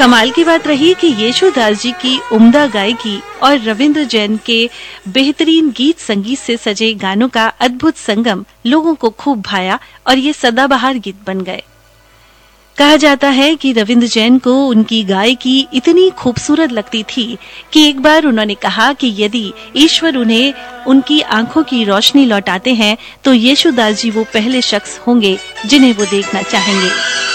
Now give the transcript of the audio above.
कमाल की बात रही कि येशुदास जी की उम्दा गायकी और रविंद्र जैन के बेहतरीन गीत संगीत से सजे गानों का अद्भुत संगम लोगों को खूब भाया और ये सदाबहार गीत बन गए। कहा जाता है कि रविंद्र जैन को उनकी गायकी इतनी खूबसूरत लगती थी कि एक बार उन्होंने कहा कि यदि ईश्वर उन्हें उनकी आंखों की रोशनी लौटाते हैं तो येशुदास जी वो पहले शख्स होंगे जिन्हें वो देखना चाहेंगे।